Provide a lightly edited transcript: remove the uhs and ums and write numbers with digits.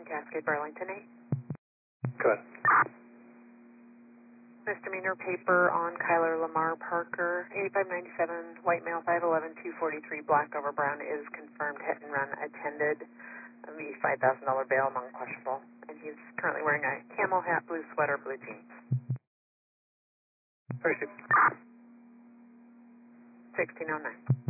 Cascade, Burlington 8. Go ahead. Misdemeanor paper on Kyler Lamar Parker, 8597, white male, 5'11", 243, black over brown, is confirmed hit and run attended. The $5,000 bail among questionable. And he's currently wearing a camel hat, blue sweater, blue jeans. 1609.